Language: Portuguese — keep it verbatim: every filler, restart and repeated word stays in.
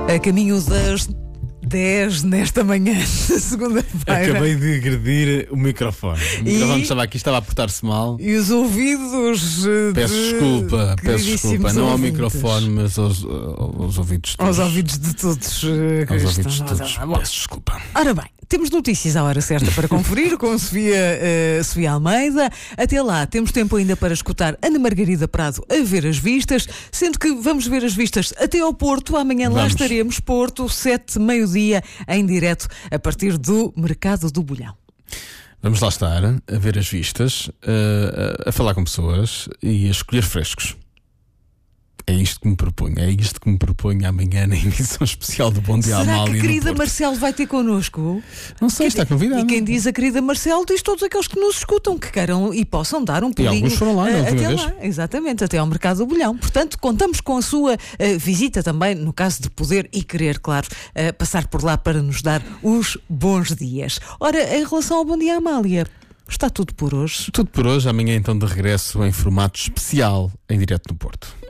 A caminho das dez nesta manhã de segunda-feira. Acabei de agredir o microfone. O microfone E- estava aqui, estava a portar-se mal. E os ouvidos. eh, Peço de desculpa, peço queridíssimos desculpa. Não ao ouvintes. microfone, mas aos, aos ouvidos de todos. Aos ouvidos de todos. eh, Aos Cristo. ouvidos de todos. Bom, Peço desculpa. ora bem, temos notícias à hora certa para conferir com Sofia, eh, Sofia Almeida. Até lá, temos tempo ainda para escutar Ana Margarida Prado a ver as vistas, sendo que vamos ver as vistas até ao Porto. Amanhã lá Vamos. estaremos, Porto, sete, meio-dia, em direto, a partir do Mercado do Bolhão. Vamos lá estar a ver as vistas, a, a falar com pessoas e a escolher frescos. É isto que me proponho, é isto que me proponho amanhã na emissão especial do Bom Dia Será Amália. que a no querida Porto. Marcelo vai ter connosco? Não sei, está convidado. E quem diz a querida Marcelo diz todos aqueles que nos escutam, que queiram e possam dar um pulinho. alguns foram lá na eh, última até vez. lá, exatamente, até ao Mercado do Bolhão. Portanto, contamos com a sua eh, visita também, no caso de poder e querer, claro, eh, passar por lá para nos dar os bons dias. Ora, em relação ao Bom Dia Amália, está tudo por hoje. Tudo por hoje, amanhã então de regresso em formato especial em direto no Porto.